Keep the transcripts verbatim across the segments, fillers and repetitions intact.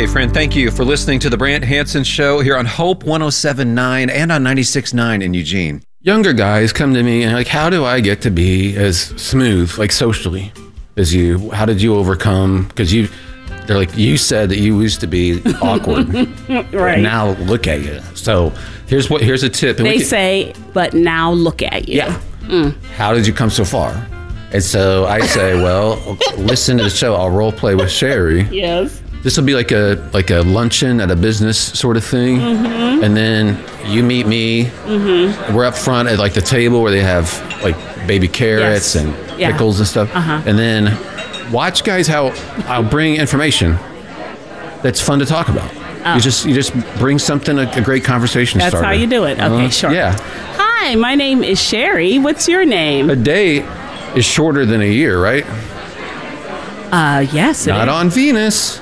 Hey, friend, thank you for listening to the Brant Hansen Show here on Hope one oh seven point nine and on ninety-six point nine in Eugene. Younger guys come to me and like, how do I get to be as smooth, like socially, as you? How did you overcome? Because you, they're like, you said that you used to be awkward. Right. Now look at you. So here's what. Here's a tip. And they can, say, but now look at you. Yeah. Mm. How did you come so far? And so I say, well, listen to the show. I'll role play with Sherry. Yes. This will be like a like a luncheon at a business sort of thing, mm-hmm. and then you meet me. Mm-hmm. We're up front at like the table where they have like baby carrots yes. and yeah. pickles and stuff, uh-huh. and then watch guys how I'll bring information that's fun to talk about. Oh. You just you just bring something a, a great conversation that's starter. That's how you do it. Uh-huh. Okay, sure. Yeah. Hi, my name is Sherry. What's your name? A day is shorter than a year, right? Uh, yes. Not on Venus.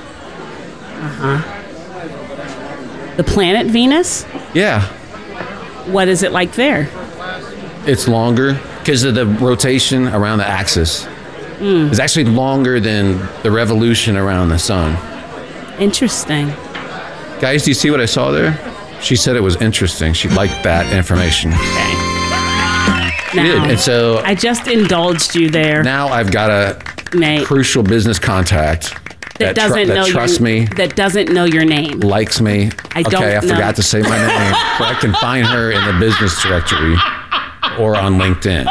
Uh-huh. The planet Venus? Yeah. What is it like there? It's longer because of the rotation around the axis. Mm. It's actually longer than the revolution around the sun. Interesting. Guys, do you see what I saw there? She said it was interesting. She liked that information. Okay. She now, did. And so I just indulged you there. Now I've got a Nate. crucial business contact that, that doesn't tr- know that trusts your, me. That doesn't know your name. Likes me. I okay, don't I know. forgot to say my name, but I can find her in the business directory or on LinkedIn.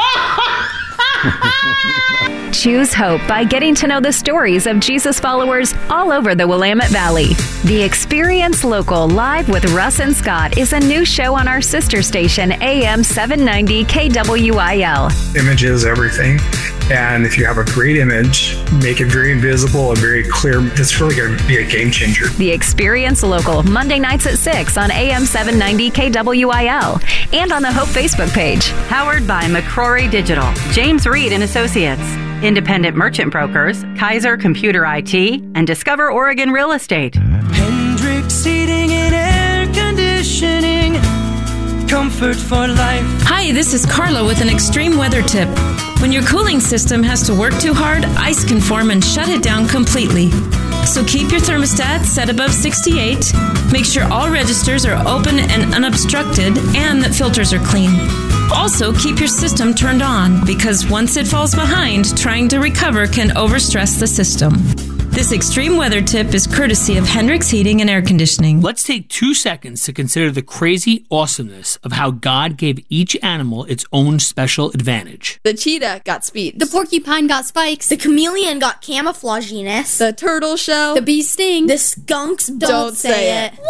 Choose hope by getting to know the stories of Jesus followers all over the Willamette Valley. The Experience Local Live with Russ and Scott is a new show on our sister station, A M seven ninety K W I L. Image is everything. And if you have a great image, make it very visible and very clear. It's really going to be a game changer. The Experience Local, Monday nights at six on A M seven ninety K W I L and on the Hope Facebook page. Powered by McCrory Digital, James Reed and Associates, Independent Merchant Brokers, Kaiser Computer I T, and Discover Oregon Real Estate. Hendrix Heating and Air Conditioning, comfort for life. Hi, this is Carla with an extreme weather tip. When your cooling system has to work too hard, ice can form and shut it down completely. So keep your thermostat set above sixty-eight, make sure all registers are open and unobstructed, and that filters are clean. Also, keep your system turned on, because once it falls behind, trying to recover can overstress the system. This extreme weather tip is courtesy of Hendrix Heating and Air Conditioning. Let's take two seconds to consider the crazy awesomeness of how God gave each animal its own special advantage. The cheetah got speed. The porcupine got spikes. The chameleon got camouflaginess. The turtle shell. The bee sting. The skunks don't, don't say say it. it.